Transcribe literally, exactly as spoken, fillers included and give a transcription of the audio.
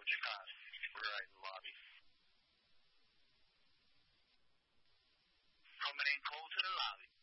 your car. We're right in the lobby. Coming in close to the lobby.